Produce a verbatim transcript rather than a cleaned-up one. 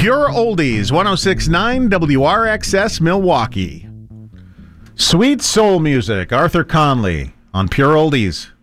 Pure Oldies, one oh six point nine W R X S Milwaukee. Sweet soul music, Arthur Conley on Pure Oldies.